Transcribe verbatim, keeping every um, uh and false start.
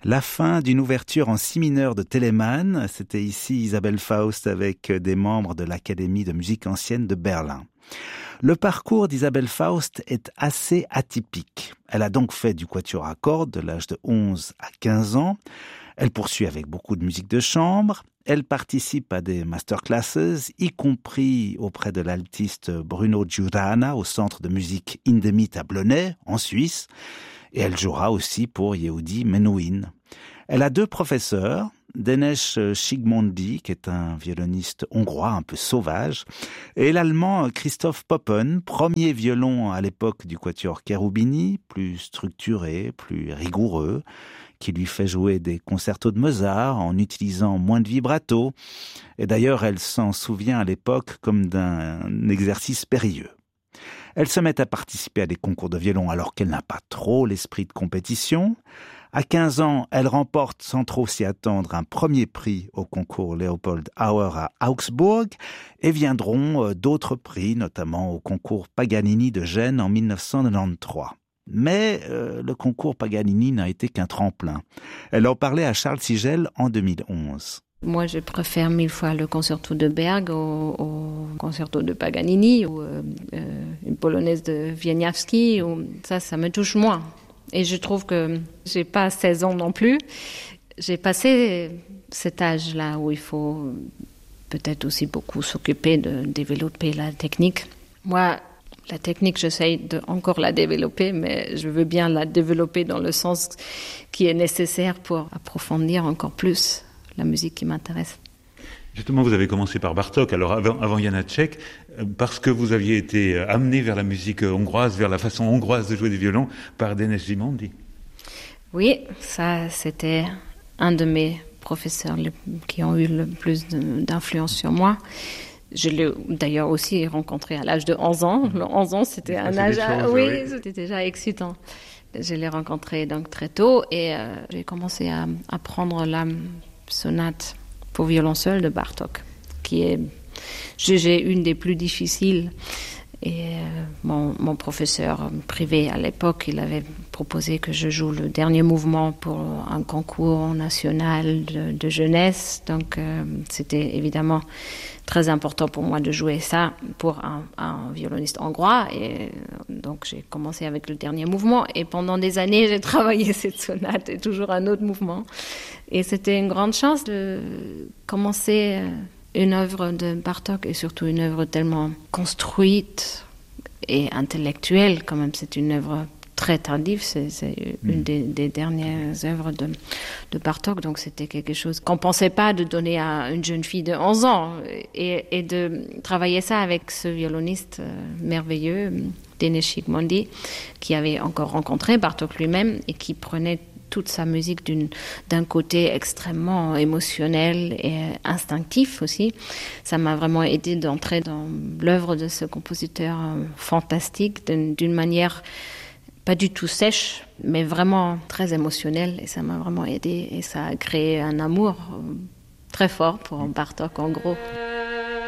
La fin d'une ouverture en si mineur de Telemann, c'était ici Isabelle Faust avec des membres de l'Académie de musique ancienne de Berlin. Le parcours d'Isabelle Faust est assez atypique. Elle a donc fait du quatuor à cordes de l'âge de onze à quinze ans. Elle poursuit avec beaucoup de musique de chambre. Elle participe à des masterclasses, y compris auprès de l'altiste Bruno Giuranna au centre de musique Hindemith à Blonay, en Suisse. Et elle jouera aussi pour Yehudi Menuhin. Elle a deux professeurs, Dénes Sigmundi, qui est un violoniste hongrois un peu sauvage, et l'allemand Christoph Poppen, premier violon à l'époque du quatuor Cherubini, plus structuré, plus rigoureux, qui lui fait jouer des concertos de Mozart en utilisant moins de vibrato. Et d'ailleurs, elle s'en souvient à l'époque comme d'un exercice périlleux. Elle se met à participer à des concours de violon alors qu'elle n'a pas trop l'esprit de compétition. À quinze ans, elle remporte sans trop s'y attendre un premier prix au concours Leopold Auer à Augsbourg et viendront d'autres prix, notamment au concours Paganini de Gênes en mille neuf cent quatre-vingt-treize. Mais euh, le concours Paganini n'a été qu'un tremplin. Elle en parlait à Charles Sigel en deux mille onze. Moi, je préfère mille fois le concerto de Berg au, au concerto de Paganini ou euh, une polonaise de Wieniawski. Ou, ça, ça me touche moins. Et je trouve que j'ai pas seize ans non plus. J'ai passé cet âge-là où il faut peut-être aussi beaucoup s'occuper de développer la technique. Moi, la technique, j'essaye de encore la développer, mais je veux bien la développer dans le sens qui est nécessaire pour approfondir encore plus la musique qui m'intéresse. Justement, vous avez commencé par Bartók, alors avant, avant Janáček, parce que vous aviez été amené vers la musique hongroise, vers la façon hongroise de jouer du violon par Dénes Sigmundi. Oui, ça c'était un de mes professeurs qui ont eu le plus d'influence sur moi. Je l'ai d'ailleurs aussi rencontré à l'âge de onze ans. Le onze ans, c'était un âge... Choses, oui, oui, c'était déjà excitant. Je l'ai rencontré donc très tôt et euh, j'ai commencé à apprendre la sonate pour violon seul de Bartók, qui est jugée une des plus difficiles. Et euh, mon, mon professeur privé à l'époque, il avait proposé que je joue le dernier mouvement pour un concours national de, de jeunesse. Donc euh, c'était évidemment très important pour moi de jouer ça pour un, un violoniste hongrois. Et donc j'ai commencé avec le dernier mouvement. Et pendant des années, j'ai travaillé cette sonate et toujours un autre mouvement. Et c'était une grande chance de commencer une œuvre de Bartók et surtout une œuvre tellement construite et intellectuelle. Quand même, c'est une œuvre très tardive. C'est, c'est une des, des dernières œuvres de, de Bartók. Donc c'était quelque chose qu'on ne pensait pas de donner à une jeune fille de onze ans. Et, et de travailler ça avec ce violoniste merveilleux, Dénes Sigmundi, qui avait encore rencontré Bartók lui-même et qui prenait toute sa musique d'une, d'un côté extrêmement émotionnel et instinctif aussi. Ça m'a vraiment aidé d'entrer dans l'œuvre de ce compositeur fantastique d'une, d'une manière pas du tout sèche, mais vraiment très émotionnelle. Et ça m'a vraiment aidé et ça a créé un amour très fort pour Bartók en gros.